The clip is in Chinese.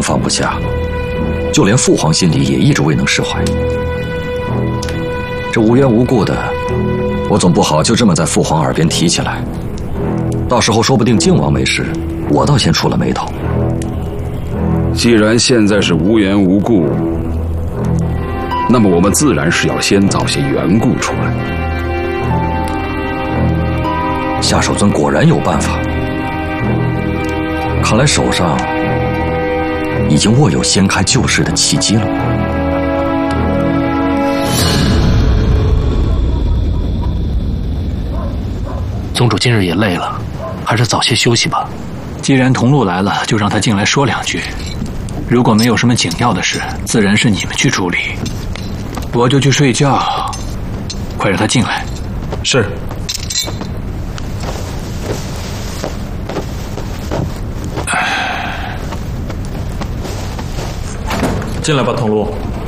放不下，就连父皇心里也一直未能释怀。这无缘无故的，我总不好就这么在父皇耳边提起来，到时候说不定靖王没事，我倒先出了眉头。 既然现在是无缘无故，那么我们自然是要先找些缘故出来。 夏守尊果然有办法，看来手上已经握有掀开旧事的契机了。 宗主今日也累了，还是早些休息吧。 既然同路来了，就让他进来说两句。如果没有什么紧要的事，自然是你们去处理。我就去睡觉，快让他进来。 是。进来吧，同路。